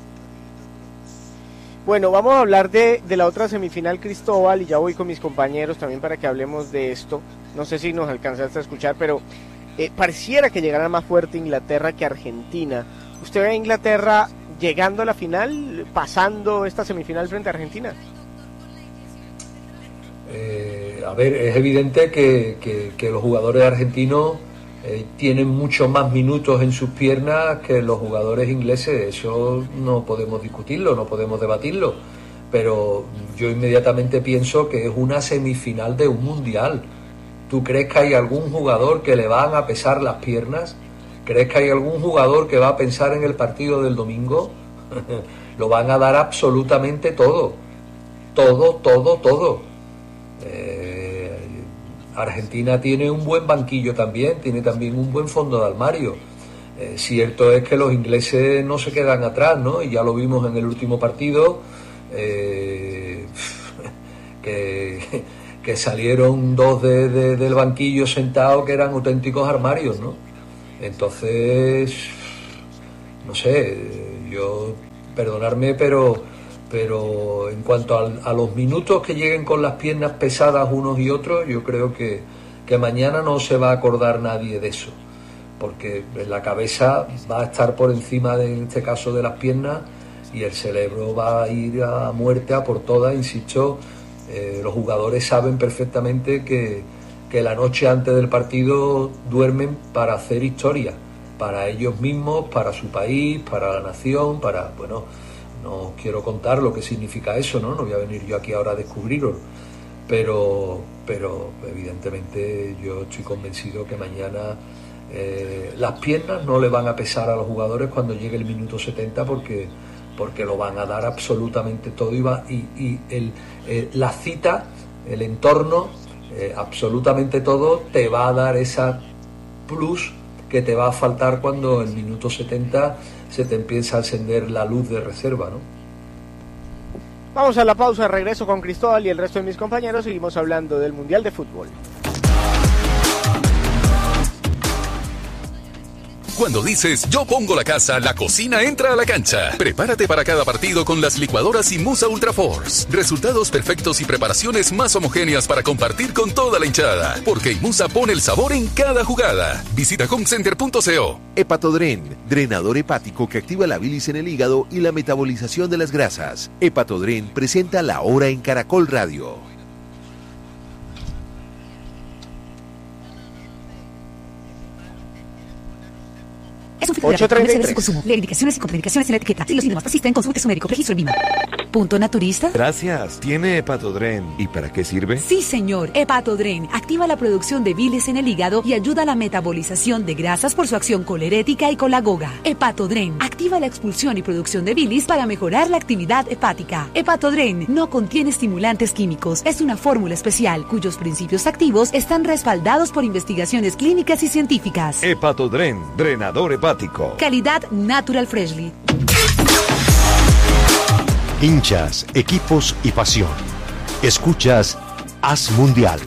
Speaker 22: Bueno, vamos a hablar de, de la otra semifinal, Cristóbal, y ya voy con mis compañeros también para que hablemos de esto. No sé si nos alcanzaste a escuchar, pero eh, pareciera que llegará más fuerte Inglaterra que Argentina. ¿Usted ve a Inglaterra llegando a la final, pasando esta semifinal frente a Argentina?
Speaker 2: Eh, a ver, es evidente que, que, que los jugadores argentinos eh, tienen mucho más minutos en sus piernas que los jugadores ingleses. Eso no podemos discutirlo, no podemos debatirlo, pero yo inmediatamente pienso que es una semifinal de un mundial. ¿Tú crees que hay algún jugador que le van a pesar las piernas? ¿Crees que hay algún jugador que va a pensar en el partido del domingo? Lo van a dar absolutamente todo, todo, todo, todo. Eh, Argentina tiene un buen banquillo también, tiene también un buen fondo de armario. Eh, cierto es que los ingleses no se quedan atrás, ¿no? Y ya lo vimos en el último partido, eh, que, que salieron dos de, de, del banquillo sentados que eran auténticos armarios, ¿no? Entonces, no sé, yo, perdonadme, pero pero en cuanto a, a los minutos que lleguen con las piernas pesadas unos y otros, yo creo que, que mañana no se va a acordar nadie de eso, porque la cabeza va a estar por encima de, en este caso, de las piernas, y el cerebro va a ir a muerte a por todas. Insisto, eh, los jugadores saben perfectamente que, que la noche antes del partido duermen para hacer historia, para ellos mismos, para su país, para la nación, para, bueno, no quiero contar lo que significa eso, ¿no? No voy a venir yo aquí ahora a descubrirlo, pero, pero evidentemente yo estoy convencido que mañana eh, las piernas no le van a pesar a los jugadores cuando llegue el minuto setenta, porque, porque lo van a dar absolutamente todo, y, va, y, y el, eh, la cita, el entorno, eh, absolutamente todo te va a dar esa plus que te va a faltar cuando en el minuto setenta se te empieza a encender la luz de reserva, ¿no?
Speaker 22: Vamos a la pausa, regreso con Cristóbal y el resto de mis compañeros, seguimos hablando del Mundial de Fútbol.
Speaker 5: Cuando dices yo pongo la casa, la cocina entra a la cancha. Prepárate para cada partido con las licuadoras Imusa Ultra Force. Resultados perfectos y preparaciones más homogéneas para compartir con toda la hinchada. Porque Imusa pone el sabor en cada jugada. Visita homecenter punto co.
Speaker 3: Hepatodren, drenador hepático que activa la bilis en el hígado y la metabolización de las grasas. Hepatodren presenta La Hora en Caracol Radio.
Speaker 6: Es un filtro de de consumo. Lee indicaciones y contraindicaciones en la etiqueta. Si los síntomas persisten, consulte su médico. Registro en Vima. Punto naturista.
Speaker 1: Gracias. ¿Tiene Hepatodren? ¿Y para qué sirve?
Speaker 6: Sí, señor. Hepatodren activa la producción de bilis en el hígado y ayuda a la metabolización de grasas por su acción colerética y colagoga. Hepatodren activa la expulsión y producción de bilis para mejorar la actividad hepática. Hepatodren no contiene estimulantes químicos. Es una fórmula especial cuyos principios activos están respaldados por investigaciones clínicas y científicas.
Speaker 1: Hepatodren, drenador hepático.
Speaker 6: Calidad Natural Freshly.
Speaker 8: Hinchas, equipos y pasión. Escuchas Haz Mundial.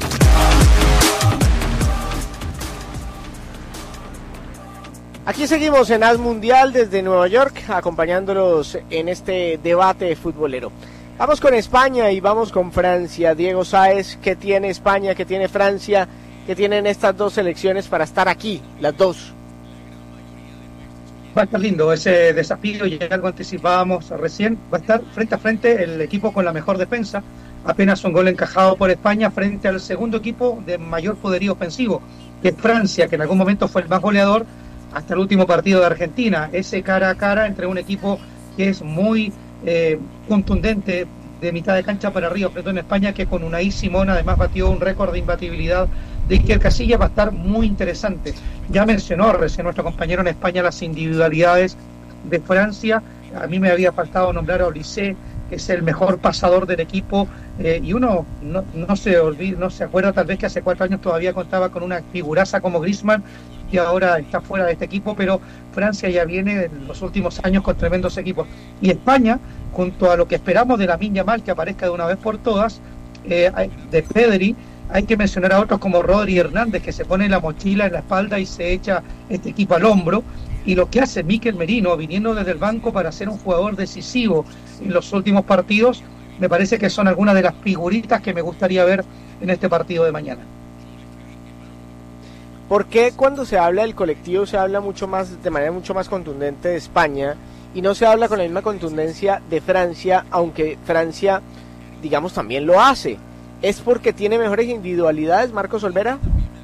Speaker 22: Aquí seguimos en Haz Mundial desde Nueva York, acompañándolos en este debate futbolero. Vamos con España y vamos con Francia. Diego Sáez, ¿qué tiene España, qué tiene Francia, qué tienen estas dos selecciones para estar aquí, las dos?
Speaker 4: Va a estar lindo ese desafío, ya algo anticipábamos recién. Va a estar frente a frente el equipo con la mejor defensa, apenas un gol encajado por España frente al segundo equipo de mayor poderío ofensivo, que es Francia, que en algún momento fue el más goleador hasta el último partido de Argentina. Ese cara a cara entre un equipo que es muy eh, contundente de mitad de cancha para arriba frente a una España que con Unai Simón además batió un récord de imbatibilidad de Iker Casillas. Va a estar muy interesante. Ya mencionó recién nuestro compañero en España las individualidades de Francia. A mí me había faltado nombrar a Olise, que es el mejor pasador del equipo, eh, y uno no, no se olvida, no se acuerda tal vez que hace cuatro años todavía contaba con una figuraza como Griezmann, que ahora está fuera de este equipo, pero Francia ya viene en los últimos años con tremendos equipos. Y España, junto a lo que esperamos de Lamine Yamal, que aparezca de una vez por todas, eh, de Pedri, hay que mencionar a otros como Rodri Hernández, que se pone la mochila en la espalda y se echa este equipo al hombro, y lo que hace Mikel Merino, viniendo desde el banco para ser un jugador decisivo en los últimos partidos, me parece que son algunas de las figuritas que me gustaría ver en este partido de mañana.
Speaker 22: ¿Por qué cuando se habla del colectivo se habla mucho más, de manera mucho más contundente de España, y no se habla con la misma contundencia de Francia, aunque Francia, digamos, también lo hace? ¿Es porque tiene mejores individualidades, Marcos Olvera?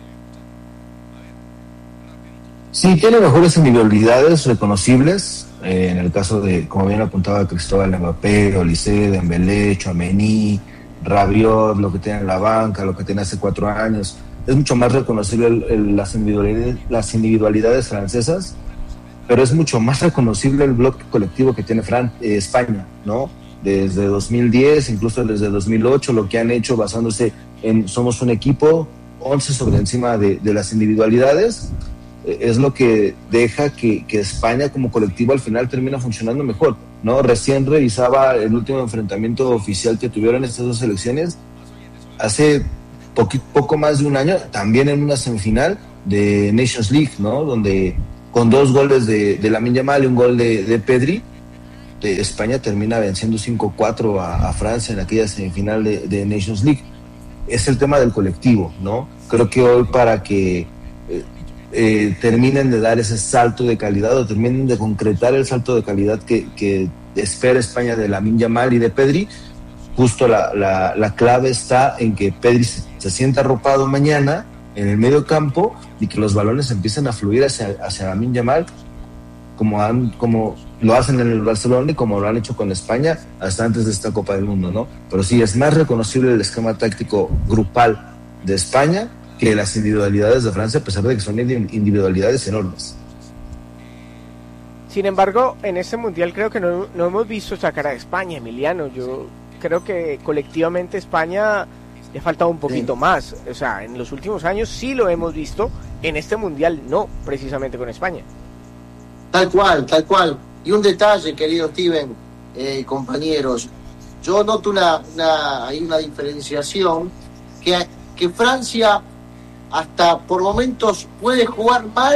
Speaker 24: Sí, tiene mejores individualidades reconocibles, eh, en el caso de, como bien apuntaba Cristóbal, Mbappé, Olise, Dembélé, Tchouaméni, Rabiot, lo que tiene en la banca, lo que tiene hace cuatro años. Es mucho más reconocible el, el, las, individualidades, las individualidades francesas, pero es mucho más reconocible el bloque colectivo que tiene Fran, eh, España, ¿no? Desde dos mil diez, incluso desde dos mil ocho, lo que han hecho basándose en somos un equipo, once sobre encima de, de las individualidades, eh, es lo que deja que, que España como colectivo al final termina funcionando mejor, ¿no? Recién revisaba el último enfrentamiento oficial que tuvieron estas dos selecciones hace poqu- poco más de un año, también en una semifinal de Nations League, ¿no? Donde con dos goles de, de Lamine Yamal y un gol de, de Pedri, España termina venciendo cinco cuatro a, a Francia en aquella semifinal de, de Nations League. Es el tema del colectivo, ¿no? Creo que hoy para que eh, eh, terminen de dar ese salto de calidad o terminen de concretar el salto de calidad que, que espera España de Lamine Yamal y de Pedri, justo la, la, la clave está en que Pedri se, se sienta arropado mañana en el medio campo y que los balones empiecen a fluir hacia, hacia Lamine Yamal, como, han, como lo hacen en el Barcelona y como lo han hecho con España hasta antes de esta Copa del Mundo, ¿no? Pero sí, es más reconocible el esquema táctico grupal de España que las individualidades de Francia, a pesar de que son individualidades enormes.
Speaker 22: Sin embargo, en este Mundial creo que no, no hemos visto sacar a España, Emiliano. Yo creo que colectivamente España le falta un poquito sí. más. O sea, en los últimos años sí lo hemos visto, en este Mundial no, precisamente con España.
Speaker 23: Tal cual, tal cual. Y un detalle, querido Steven, eh, compañeros, yo noto una, una, hay una diferenciación, que, que Francia hasta por momentos puede jugar mal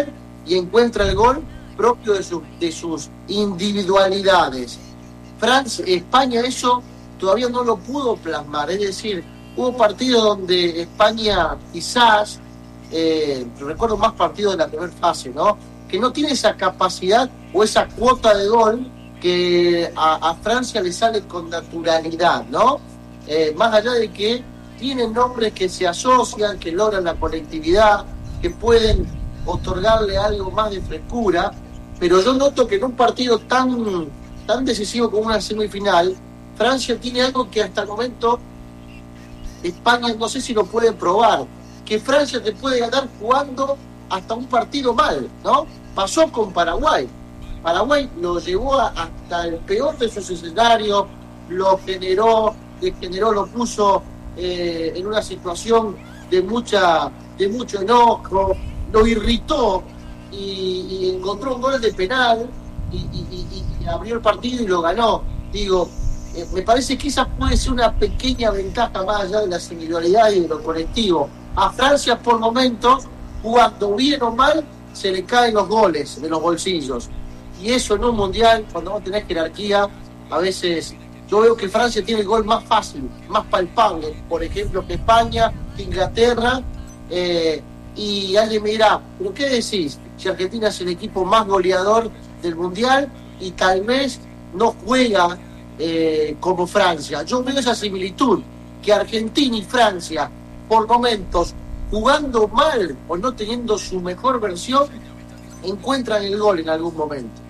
Speaker 23: y encuentra el gol propio de, su, de sus individualidades. Francia, España eso todavía no lo pudo plasmar, es decir, hubo partidos donde España quizás, eh, recuerdo más partidos de la primera fase, ¿no?, que no tiene esa capacidad o esa cuota de gol que a, a Francia le sale con naturalidad, ¿no? Eh, más allá de que tienen nombres que se asocian, que logran la conectividad, que pueden otorgarle algo más de frescura, pero yo noto que en un partido tan, tan decisivo como una semifinal, Francia tiene algo que hasta el momento España no sé si lo puede probar, que Francia te puede ganar jugando hasta un partido mal, ¿no? Pasó con Paraguay. Paraguay lo llevó a, hasta el peor de sus escenarios, lo generó, le generó, lo puso eh, en una situación de mucha, de mucho enojo, lo irritó y, y encontró un gol de penal y, y, y, y abrió el partido y lo ganó. Digo, eh, me parece que esa puede ser una pequeña ventaja más allá de las individualidades y de lo colectivo. A Francia por momentos, jugando bien o mal, se le caen los goles de los bolsillos. Y eso en un mundial, cuando no tenés jerarquía, a veces yo veo que Francia tiene el gol más fácil, más palpable, por ejemplo, que España, que Inglaterra, eh, y alguien me dirá, ¿pero qué decís? Si Argentina es el equipo más goleador del mundial y tal vez no juega eh, como Francia. Yo veo esa similitud, que Argentina y Francia, por momentos, jugando mal o no teniendo su mejor versión, encuentran el gol en algún momento.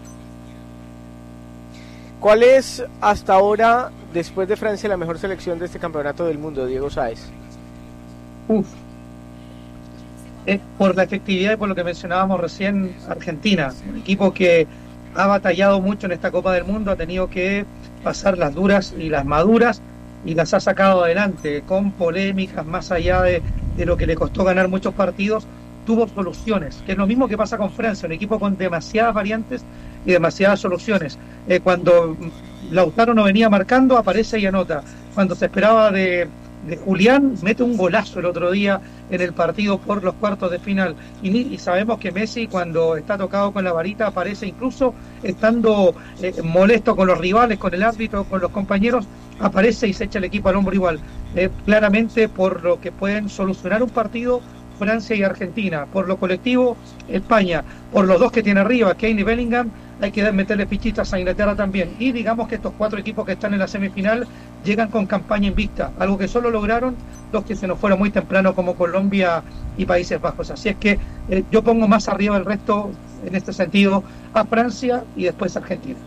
Speaker 22: ¿Cuál es hasta ahora, después de Francia, la mejor selección de este campeonato del mundo, Diego Sáez?
Speaker 4: Uf. Es por la efectividad y por lo que mencionábamos recién, Argentina, un equipo que ha batallado mucho en esta Copa del Mundo, ha tenido que pasar las duras y las maduras y las ha sacado adelante con polémicas, más allá de, de lo que le costó ganar muchos partidos, tuvo soluciones, que es lo mismo que pasa con Francia, un equipo con demasiadas variantes y demasiadas soluciones. Eh, cuando Lautaro no venía marcando, aparece y anota. Cuando se esperaba de, de Julián, mete un golazo el otro día en el partido por los cuartos de final. Y, y sabemos que Messi, cuando está tocado con la varita, aparece incluso estando eh, molesto con los rivales, con el árbitro, con los compañeros, aparece y se echa el equipo al hombro igual. Eh, claramente por lo que pueden solucionar un partido Francia y Argentina, por lo colectivo España, por los dos que tiene arriba, Kane y Bellingham, hay que meterle fichitas a Inglaterra también. Y digamos que estos cuatro equipos que están en la semifinal llegan con campaña invicta, algo que solo lograron los que se nos fueron muy temprano, como Colombia y Países Bajos. Así es que eh, yo pongo más arriba el resto, en este sentido, a Francia y después a Argentina.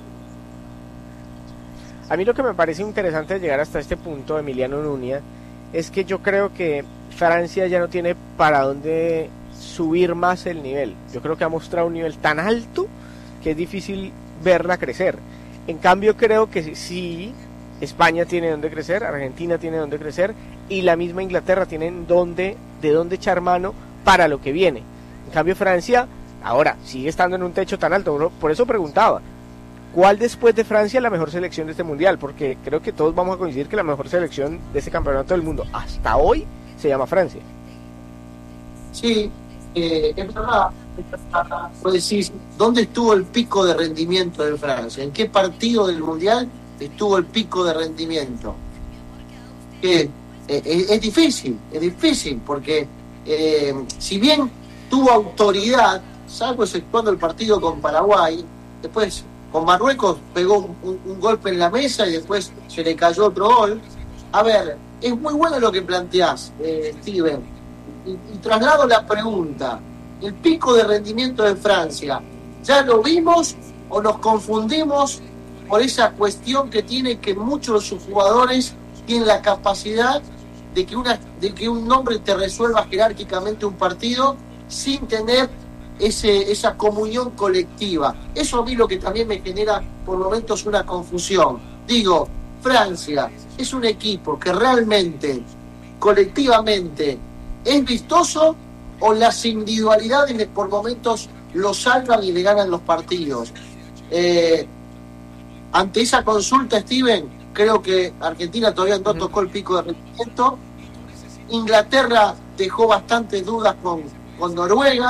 Speaker 22: A mí lo que me parece interesante de llegar hasta este punto, Emiliano Nuña, es que yo creo que Francia ya no tiene para dónde subir más el nivel. Yo creo que ha mostrado un nivel tan alto que es difícil verla crecer. En cambio creo que sí, España tiene donde crecer, Argentina tiene donde crecer y la misma Inglaterra tiene donde, de dónde echar mano para lo que viene. En cambio Francia ahora sigue estando en un techo tan alto. Por eso preguntaba, ¿cuál después de Francia es la mejor selección de este mundial? Porque creo que todos vamos a coincidir que la mejor selección de este campeonato del mundo hasta hoy se llama Francia.
Speaker 23: Sí, eh, es verdad. Vos decís, ¿dónde estuvo el pico de rendimiento de Francia? ¿En qué partido del mundial estuvo el pico de rendimiento? Eh, eh, es difícil, es difícil, porque eh, si bien tuvo autoridad, salvo exceptuando el partido con Paraguay, después con Marruecos pegó un, un, un golpe en la mesa y después se le cayó otro gol. A ver, es muy bueno lo que planteás, eh, Steven, y, y traslado la pregunta. El pico de rendimiento de Francia, ¿ya lo vimos o nos confundimos por esa cuestión que tiene que muchos de sus jugadores tienen la capacidad de que, una, de que un nombre te resuelva jerárquicamente un partido sin tener ese, esa comunión colectiva? Eso a mí lo que también me genera por momentos una confusión. Digo, Francia es un equipo que realmente, colectivamente, es vistoso, o las individualidades por momentos lo salvan y le ganan los partidos. Eh, ante esa consulta, Steven, creo que Argentina todavía no tocó el pico de rendimiento. Inglaterra dejó bastantes dudas con, con Noruega.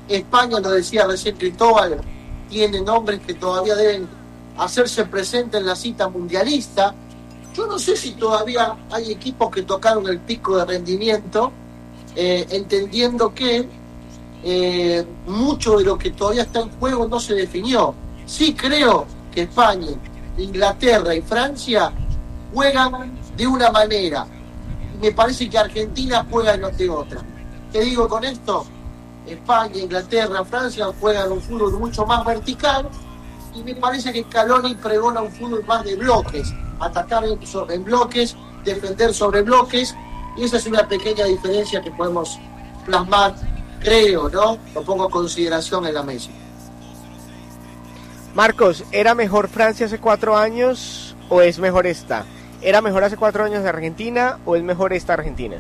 Speaker 23: España, lo decía recién Cristóbal, tiene nombres que todavía deben hacerse presentes en la cita mundialista. Yo no sé si todavía hay equipos que tocaron el pico de rendimiento, eh, entendiendo que eh, mucho de lo que todavía está en juego no se definió. Sí creo que España, Inglaterra y Francia juegan de una manera. Me parece que Argentina juega de otra. ¿Qué digo con esto? España, Inglaterra, Francia juegan un fútbol mucho más vertical y me parece que Scaloni pregona un fútbol más de bloques, atacar sobre bloques, defender sobre bloques, y esa es una pequeña diferencia que podemos plasmar, creo, ¿no? Lo pongo en consideración en la mesa.
Speaker 22: Marcos, ¿era mejor Francia hace cuatro años o es mejor esta? ¿Era mejor hace cuatro años de Argentina o es mejor esta Argentina?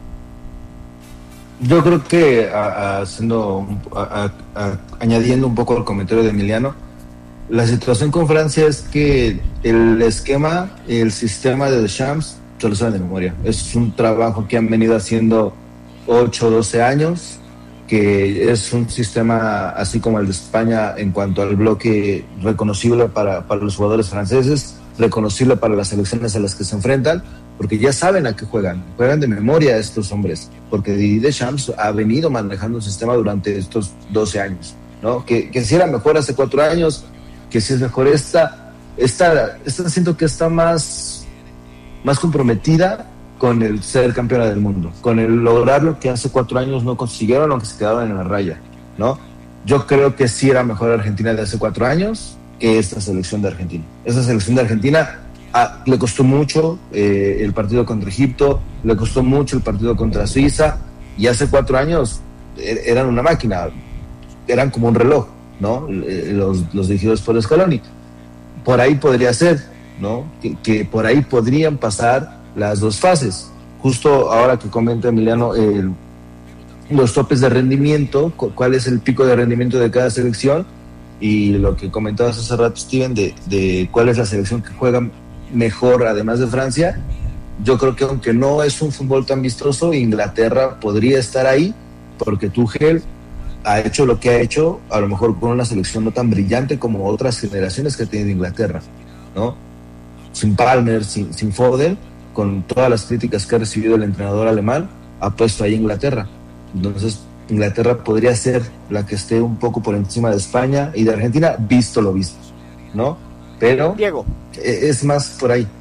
Speaker 24: Yo creo que a, a, haciendo, a, a, añadiendo un poco al comentario de Emiliano, la situación con Francia es que el esquema, el sistema de Deschamps, se lo saben de memoria. Es un trabajo que han venido haciendo ocho o doce años, que es un sistema así como el de España en cuanto al bloque reconocible para, para los jugadores franceses, reconocible para las selecciones a las que se enfrentan, porque ya saben a qué juegan, juegan de memoria a estos hombres, porque Deschamps ha venido manejando un sistema durante estos doce años, ¿no? Que, que si era mejor hace cuatro años, que si es mejor esta, esta, esta siento que está más, más comprometida con el ser campeona del mundo, con el lograr lo que hace cuatro años no consiguieron, aunque se quedaron en la raya, ¿no? Yo creo que sí era mejor Argentina de hace cuatro años que esta selección de Argentina. Esta selección de Argentina ah, le costó mucho eh, el partido contra Egipto, le costó mucho el partido contra Suiza, y hace cuatro años er, eran una máquina, eran como un reloj, ¿no? Los, los dirigidos por Scaloni. Por ahí podría ser, ¿no? Que, que por ahí podrían pasar las dos fases. Justo ahora que comenta Emiliano el, los topes de rendimiento, cuál es el pico de rendimiento de cada selección, y lo que comentabas hace rato, Steven, de, de cuál es la selección que juega mejor además de Francia. Yo creo que aunque no es un fútbol tan vistoso, Inglaterra podría estar ahí, porque Tuchel ha hecho lo que ha hecho, a lo mejor con una selección no tan brillante como otras generaciones que ha tenido Inglaterra, ¿no? Sin Palmer, sin, sin Foden, con todas las críticas que ha recibido el entrenador alemán, ha puesto ahí Inglaterra. Entonces Inglaterra podría ser la que esté un poco por encima de España y de Argentina, visto lo visto, ¿no? Pero
Speaker 22: Diego,
Speaker 24: es más por ahí.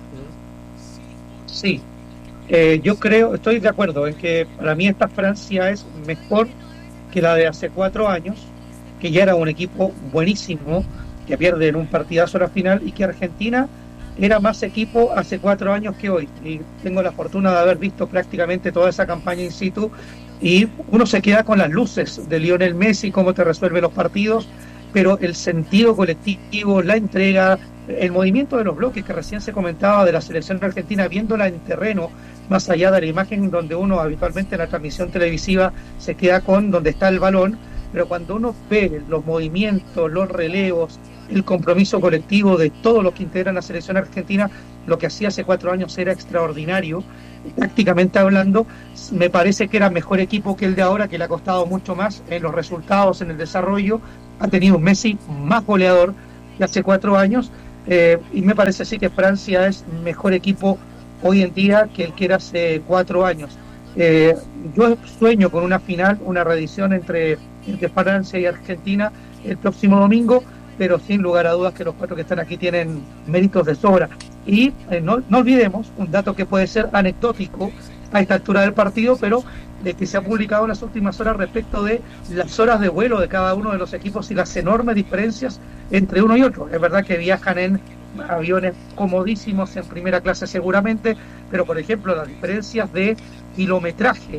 Speaker 4: Sí, eh, yo creo, estoy de acuerdo en que para mí esta Francia es mejor que la de hace cuatro años, que ya era un equipo buenísimo, que pierde en un partidazo a la final, y que Argentina era más equipo hace cuatro años que hoy. Y tengo la fortuna de haber visto prácticamente toda esa campaña in situ, y uno se queda con las luces de Lionel Messi, cómo te resuelve los partidos, pero el sentido colectivo, la entrega, el movimiento de los bloques que recién se comentaba de la selección argentina, viéndola en terreno, más allá de la imagen donde uno habitualmente en la transmisión televisiva se queda con donde está el balón, pero cuando uno ve los movimientos, los relevos, el compromiso colectivo de todos los que integran la selección argentina, lo que hacía hace cuatro años era extraordinario. Tácticamente hablando, me parece que era mejor equipo que el de ahora, que le ha costado mucho más en los resultados, en el desarrollo. Ha tenido un Messi más goleador que hace cuatro años, eh, y me parece sí que Francia es mejor equipo hoy en día que el que era hace cuatro años. Eh, yo sueño con una final, una reedición entre, entre Francia y Argentina el próximo domingo, pero sin lugar a dudas que los cuatro que están aquí tienen méritos de sobra. Y eh, no, no olvidemos un dato que puede ser anecdótico a esta altura del partido, pero de que se ha publicado en las últimas horas respecto de las horas de vuelo de cada uno de los equipos y las enormes diferencias entre uno y otro. Es verdad que viajan en aviones comodísimos en primera clase seguramente, pero por ejemplo las diferencias de kilometraje